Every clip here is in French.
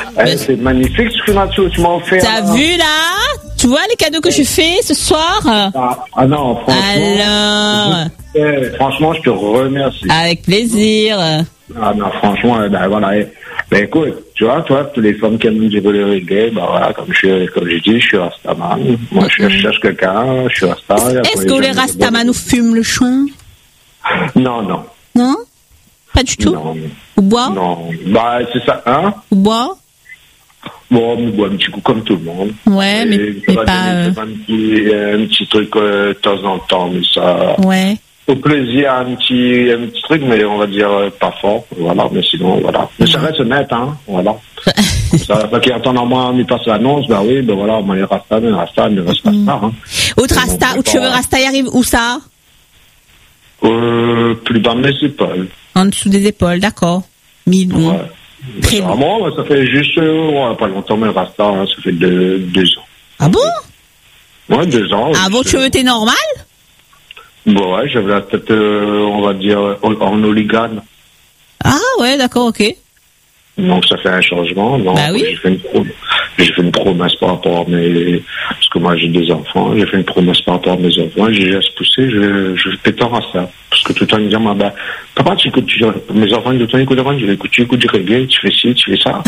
C'est magnifique ce que tu m'as offert. T'as vu là? Tu vois les cadeaux que je fais ce soir? Ah non, franchement. Alors. Franchement, je te remercie. Avec plaisir. Ah non, franchement, voilà. Ben écoute, tu vois, toi, toutes les femmes qui aiment du le reggae, ben voilà, comme je dis, je suis Rastaman. Moi, je cherche quelqu'un, je suis Rasta. Est-ce que les Rastaman nous fument le chouin? Non. Non? Pas du tout? Non. Ou bois? Non. Bah, c'est ça, hein? Ou bois? Bon, on boit un petit coup comme tout le monde. Ouais, mais pas... Un petit truc de temps en temps, mais ça... Ouais. Au plaisir, un petit truc, mais on va dire pas fort, voilà, mais sinon, voilà. Mais ça reste honnête, hein, voilà. Ça qui attend en moi, on passe l'annonce, bah oui, ben voilà, moi, il reste pas, hein. Autre Rasta, ou cheveux Rasta, y arrive où ça? Plus bas de mes épaules. En dessous des épaules, d'accord. Ouais. Très bon. Moi, ça fait juste, pas longtemps, mais Rasta, hein, ça fait 2 ans. Ah bon? Ouais, 2 ans. Ah, vos cheveux étaient normal? Bon, ouais, j'avais la tête, on va dire, en oligane. Ah, ouais, d'accord, ok. Donc, ça fait un changement. Non, bah oui. J'ai fait une promesse par rapport à parce que moi, j'ai 2 enfants. J'ai fait une promesse par rapport à mes enfants. J'ai dit à se pousser, je pétard à ça. Parce que tout le temps, ils me disent, papa, mes enfants, tout le temps, ils écoutent, tu écoutes du reggae, tu fais ci, tu fais ça.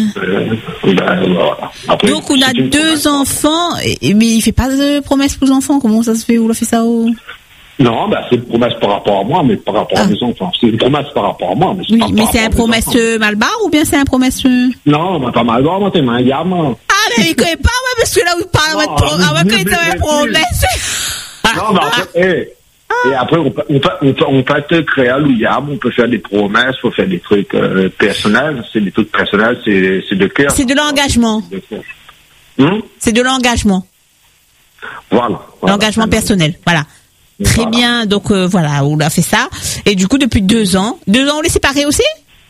Voilà. Après, donc, on a 2 enfants, mais il fait pas de promesse pour les enfants. Comment ça se fait? Où on fait ça? Non, c'est une promesse par rapport à moi, mais par rapport à mes enfants. C'est une promesse par rapport à moi, mais c'est oui, mais c'est un promesse Malbar ou bien c'est un promesse... Non, pas Malbar, moi, t'es un gamin. Ah, mais il connaît pas, ouais, parce que là où il parle, on va connaître une promesse. Non, mais après, et après, on peut être créole ou yam, on peut faire des promesses, faut faire des trucs personnels. C'est des trucs personnels, c'est de cœur. C'est de l'engagement. C'est de l'engagement. Voilà. L'engagement personnel, voilà. Très bien, donc voilà, on a fait ça. Et du coup, depuis 2 ans, on les séparés aussi?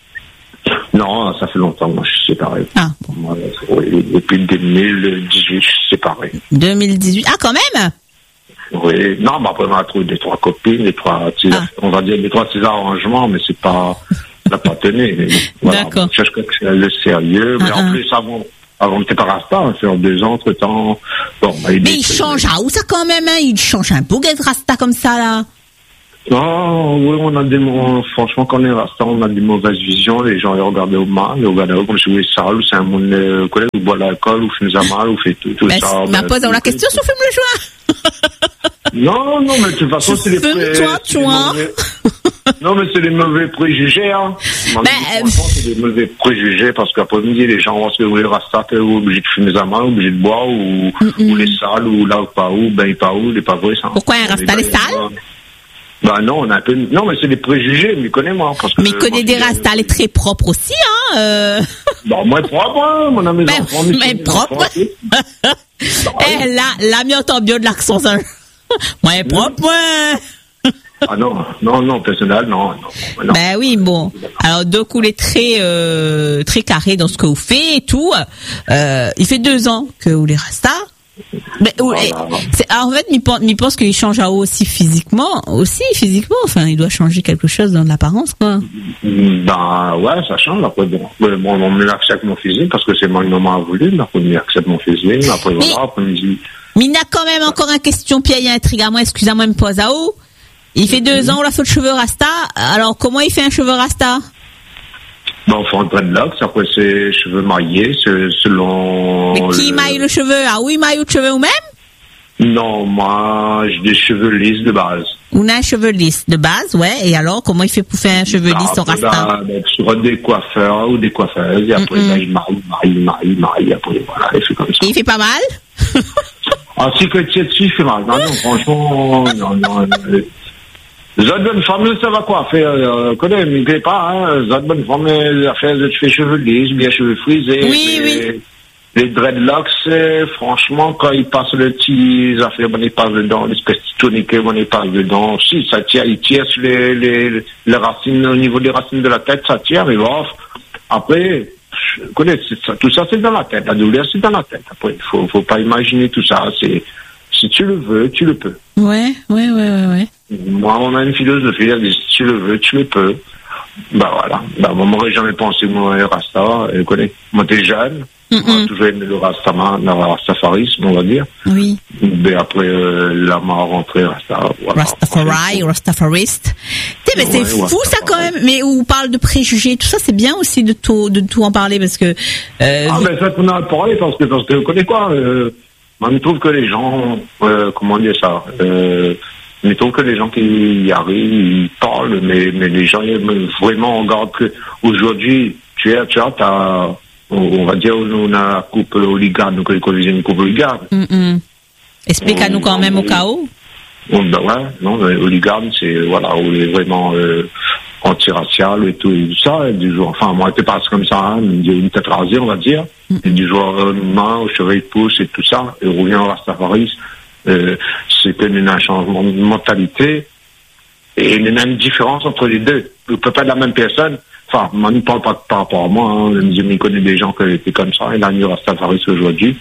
Non, ça fait longtemps que moi je suis séparé. Ah, bon. Moi, depuis 2018, je suis séparé. 2018, ah, quand même? Oui, non, mais après on a trouvé 2-3 copines, on va dire 2-3 arrangements, mais c'est pas, ça n'a pas tenu. Mais voilà, d'accord. On cherche quelque chose de sérieux, mais en plus, avant t'es pas Rasta, on fait 2 ans, entre temps. Bon, mais il change à où ça quand même, hein? Il change un peu d'être Rasta comme ça, là. Oh, oui, franchement, quand on est Rasta, on a des mauvaises visions, les gens les regardent au mal, ils regardent comme si vous êtes sale, ou c'est un monde, collègue, ou boit l'alcool, ou fume mal, ou fait tout ça. Ma pose la question sur fume le joint. Non, mais de toute façon, c'est non, mais c'est des mauvais préjugés, hein. C'est des mauvais préjugés, parce qu'après-midi, les gens vont se dire, oui, Rasta, t'es obligé de fumer mal, obligé de boire, ou les sales, ou là, ou pas où, pas où, les pas vrai, ça. Pourquoi un Rasta, les sales? Non, on a un peu. Non, mais c'est des préjugés, mais connais-moi. Mais il connaît des Rastas, elle est très propre aussi, hein. Moi propre, hein, mon ami. Mais propre. Là, mi entend bien de l'accent, ça. Moi, propre, moi. Ah non, personnel, non. Ben oui, bon. Alors, donc, il est très carré dans ce que vous faites et tout. Il fait 2 ans que vous les Rastas. Mais, en fait, il pense qu'il change à haut aussi physiquement. Enfin, il doit changer quelque chose dans l'apparence, quoi. Ouais, ça change. Après, on m'accepte mon physique parce que c'est moi qui m'a voulu. Après, on accepte mon physique. Après, voilà, après, on me dit. Mais il y a quand même encore une question, Pierre, il y a un intrigue à moi, excusez-moi, me pose à haut. Il fait 2 ans, on a fait le cheveu Rasta. Alors, comment il fait un cheveu Rasta? On fait un dreadlocks, après c'est cheveux maillés, selon... Mais qui maille le cheveu? Ah oui, maille le cheveu ou même? Non, moi, j'ai des cheveux lisses de base. On a un cheveu lisse de base, ouais. Et alors, comment il fait pour faire un cheveu lisse au Rasta? Sur des coiffeurs ou des coiffeuses, et après, il maille, après, voilà, il fait comme ça. Et il fait pas mal? Si que il fait mal. Non, franchement, non. Les autres bonnes femmes, ça va quoi faire, connais, ne plaît pas, hein. Les autres bonnes femmes, tu fais cheveux lisses, bien cheveux frisés. Oui. Les dreadlocks, franchement, quand ils passent le petit affaires, on y passe dedans, l'espèce de tonique, on y passe dedans. Si, ça tire, il tire sur les racines, au niveau des racines de la tête, ça tire, mais bon, après, connais, tout ça, c'est dans la tête. La douleur, c'est dans la tête. Après, faut pas imaginer tout ça. Si tu le veux, tu le peux. Ouais. Moi, on a une philosophie, elle dit, si tu le veux, tu le peux. Bah voilà. Bah, moi, j'aurais jamais pensé, moi, Rasta, connais. Moi, t'es jeune. On a toujours aimé le rastafarisme, on va dire. Oui. Mais après, la m'a rentré Rasta. Voilà. Rastafariste. Mais c'est fou, ça, quand même. Mais où on parle de préjugés, tout ça, c'est bien aussi de tout en parler, parce que, mais ça, qu'on a parlé, parce que, vous connaissez quoi, moi, je trouve que les gens, comment dire ça, je trouve que les gens qui y arrivent, ils parlent, mais les gens, vraiment, on regarde que, aujourd'hui, on va dire, on a la coupe hooligan, donc on une coupe hooligan. Explique à nous quand même au cas où. Ben ouais, non, le hooligan, c'est, voilà, on est vraiment, anti-racial et tout ça, et du jour, enfin, moi, c'était pas comme ça, hein, une tête rasée, on va dire, et du jour, main, au cheveux de pouce et tout ça, et on revient au rastafarisme, c'est qu'il y a un changement de mentalité, et il y a une différence entre les deux. On peut pas être la même personne. Enfin, moi, je ne parle pas par rapport à moi, hein. Je connais des gens qui étaient comme ça, et là, il y a rastafarisme aujourd'hui.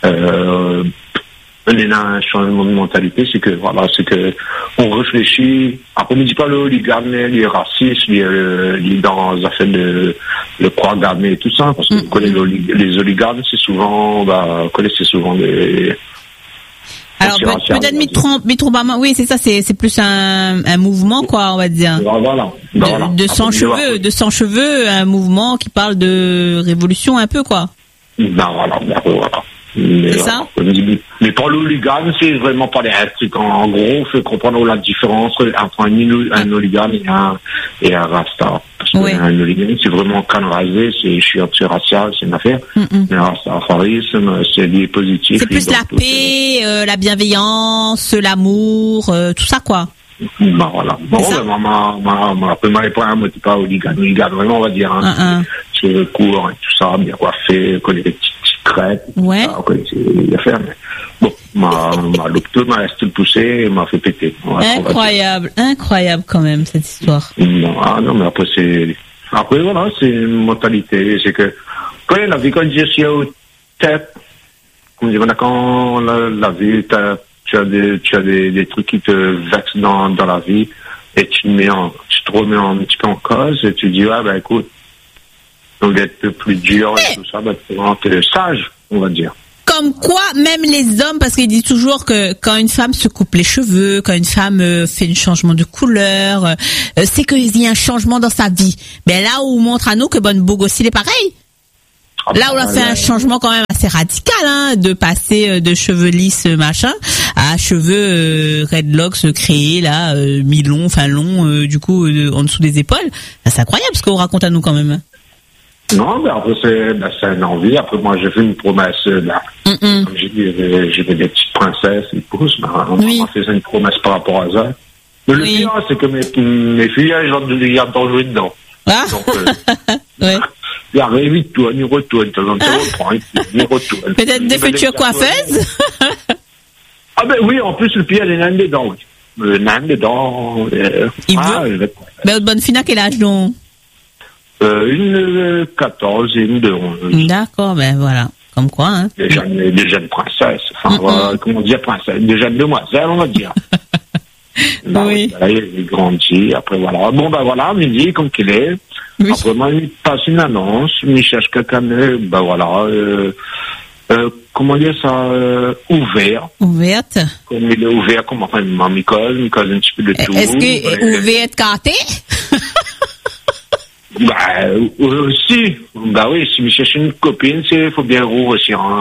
Il y a un changement de mentalité, c'est que, voilà, on réfléchit. Après, on ne dit pas le hooligan, les racistes, les dans les affaires de croix gammée et tout ça, parce que vous connaissez les hooligans, c'est souvent, vous connaissez souvent des... Alors, peut-être Mitroubama, oui, c'est ça, c'est plus un mouvement, quoi, on va dire. Voilà. De 100 cheveux, un mouvement qui parle de révolution un peu, quoi. Voilà. C'est ça? Mais pour l'hooligan, c'est vraiment pas les trucs. En gros, il faut comprendre la différence entre un hooligan et un rasta. Parce qu'un hooligan, c'est vraiment canne rasé, je suis anti-racial, c'est une affaire. Mais un rastafarisme, c'est lié positif. C'est plus la paix, la bienveillance, l'amour, tout ça, quoi. Voilà. Après, ma réponse, moi, c'est pas hooligan, vraiment, on va dire, hein. C'est court, et tout ça, bien coiffé, connaît des petites crêpes. Ouais. Ça, connaît des affaires, mais bon, l'opto m'a resté le poussé et m'a fait péter. Ouais, incroyable quand même, cette histoire. Non, mais après, voilà, c'est une mentalité, c'est que, quand la vie, quand je suis au tête, quand la vie, tu as des trucs qui te vexent dans la vie, et tu te remets un petit peu en cause, et tu dis, écoute, donc d'être un peu plus dur et tout ça, t'es sage, on va dire. Comme quoi, même les hommes, parce qu'ils disent toujours que quand une femme se coupe les cheveux, quand une femme fait un changement de couleur, c'est qu'il y a un changement dans sa vie. Mais là où on montre à nous que Bonne Boug aussi, il est pareil. Là où on a fait un changement quand même assez radical, hein, de passer de cheveux lisses machin à cheveux redlocks créés là, mi-longs, enfin longs, du coup en dessous des épaules. C'est incroyable ce qu'on raconte à nous quand même. Non, mais après c'est une envie. Après moi j'ai fait une promesse comme j'ai dit, j'ai fait des petites princesses, ils poussent, on m'a fait une promesse par rapport à ça. Mais le pire, c'est que mes filles, il y a dans jouer dedans. Ah. Donc, il arrive, il tourne, il retourne, il retourne. Peut-être des futures coiffeuses? Ah ben oui, en plus le pire, il y a une dedans, oui. Le nain dedans. Il veut. Mais bonne fille, à quel âge donc? Une 14 et une de 11. D'accord, ben voilà. Comme quoi, hein. Des jeunes princesses. Enfin, comment dire princesses? Des jeunes demoiselles, on va dire. Oui. Là, il grandit. Après, voilà. Bon, voilà, midi, comme qu'il est. Oui. Après, moi, il passe une annonce. Il cherche quelqu'un, voilà. Comment dire ça, ouvert. Ouverte. Comme il est ouvert, comme enfin, Micole un petit peu de tout. Est-ce que ouverte carté? Si. Oui, si je cherche une copine, il faut bien rouvrir aussi, hein,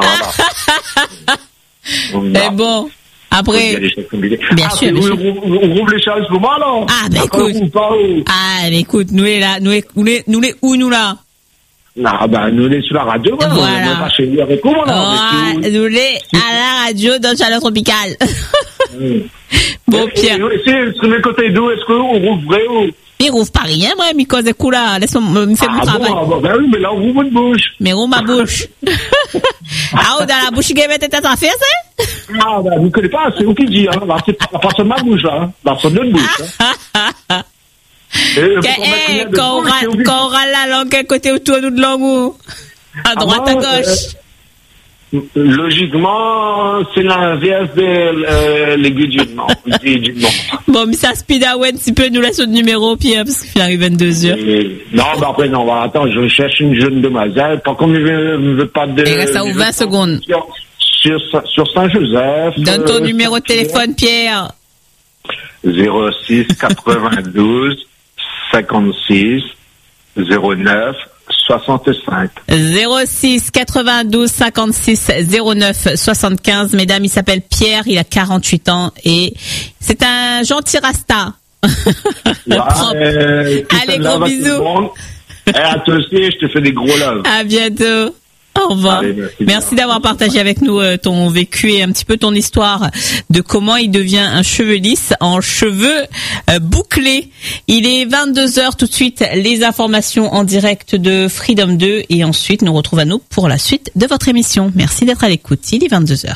voilà. Mais bon. Après, bien sûr. On rouvre les choses pour moi, alors. Mais écoute, nous les là, nous les où nous là? Nous les sur la radio, voilà. Pas chez lui avec nous, nous les à la radio dans Chaleur Tropicale. Bon, Pierre. Sur le côté d'où, est-ce qu'on rouvrait ou? Il rouvre pas rien, moi, mi cause de coup là. Laisse-moi me faire mon travail. Oui, mais là, on rouvre une bouche. Mais rouvre ma bouche. Dans la bouche, il y avait tête à faire, ça? Vous ne connaissez pas, c'est vous qui dites, hein. Là, c'est pas de ma bouche, là. Là, c'est notre bouche, hein. Quand on râle la langue, quel côté autour de nous de langue, à droite, à gauche. Logiquement, c'est l'inverse de l'aiguille du Nord. Bon, mais ça speed un petit peu, nous laisse notre numéro, Pierre, parce qu'il arrive 22h. Non, après, non, attends, je cherche une jeune demoiselle. Par contre, je ne veux pas de... Il reste à 20 secondes. Sur Saint-Joseph. Donne ton numéro de téléphone, Pierre. 06 92 56 09 65. 06 92 56 09 75. Mesdames, il s'appelle Pierre, il a 48 ans et c'est un gentil rasta. Allez, gros bisous. Et à toi aussi, je te fais des gros loves. À bientôt. Au revoir. Allez, merci d'avoir partagé avec nous ton vécu et un petit peu ton histoire de comment il devient un cheveu lisse en cheveux bouclés. Il est 22h tout de suite, les informations en direct de Freedom 2 et ensuite nous retrouvons à nous pour la suite de votre émission. Merci d'être à l'écoute. Il est 22h.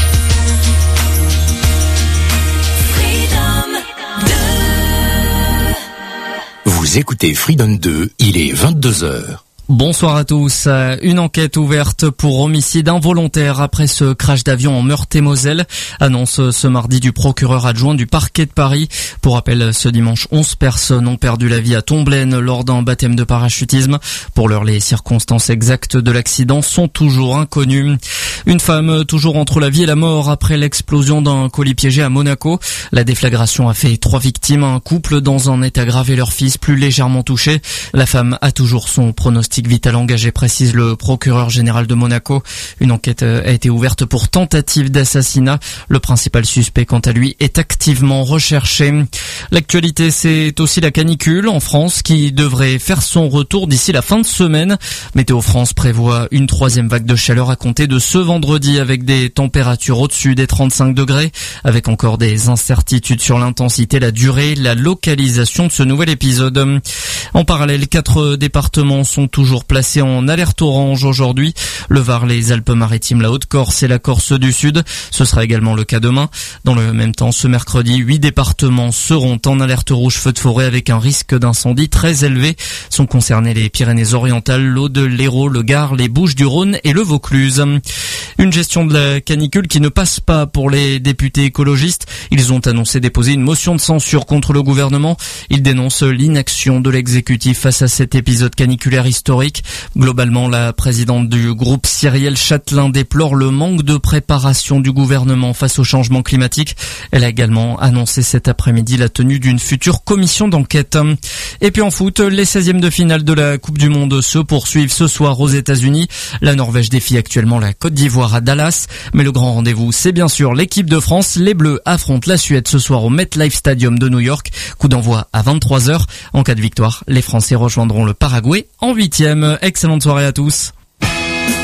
Vous écoutez Freedom 2, il est 22h. Bonsoir à tous. Une enquête ouverte pour homicide involontaire après ce crash d'avion en Meurthe-et-Moselle, annonce ce mardi du procureur adjoint du parquet de Paris. Pour rappel, ce dimanche, 11 personnes ont perdu la vie à Tomblaine lors d'un baptême de parachutisme. Pour l'heure, les circonstances exactes de l'accident sont toujours inconnues. Une femme toujours entre la vie et la mort après l'explosion d'un colis piégé à Monaco. La déflagration a fait 3 victimes, un couple dans un état grave et leur fils plus légèrement touché. La femme a toujours son pronostic vital engagé, précise le procureur général de Monaco. Une enquête a été ouverte pour tentative d'assassinat. Le principal suspect, quant à lui, est activement recherché. L'actualité, c'est aussi la canicule en France qui devrait faire son retour d'ici la fin de semaine. Météo France prévoit une 3e vague de chaleur à compter de ce vendredi avec des températures au-dessus des 35 degrés, avec encore des incertitudes sur l'intensité, la durée, la localisation de ce nouvel épisode. En parallèle, 4 départements sont toujours placés en alerte orange aujourd'hui. Le Var, les Alpes-Maritimes, la Haute-Corse et la Corse du Sud. Ce sera également le cas demain. Dans le même temps, ce mercredi, 8 départements seront en alerte rouge feu de forêt avec un risque d'incendie très élevé. Sont concernés les Pyrénées-Orientales, l'Aude, l'Hérault, le Gard, les Bouches-du-Rhône et le Vaucluse. Une gestion de la canicule qui ne passe pas pour les députés écologistes. Ils ont annoncé déposer une motion de censure contre le gouvernement. Ils dénoncent l'inaction de l'exécutif face à cet épisode caniculaire historique. Globalement, la présidente du groupe, Cyrielle Châtelain, déplore le manque de préparation du gouvernement face au changement climatique. Elle a également annoncé cet après-midi la tenue d'une future commission d'enquête. Et puis en foot, les 16e de finale de la Coupe du Monde se poursuivent ce soir aux États-Unis. La Norvège défie actuellement la Côte d'Ivoire à Dallas. Mais le grand rendez-vous, c'est bien sûr l'équipe de France. Les Bleus affrontent la Suède ce soir au MetLife Stadium de New York. Coup d'envoi à 23h. En cas de victoire, les Français rejoindront le Paraguay en 8e. Excellente soirée à tous.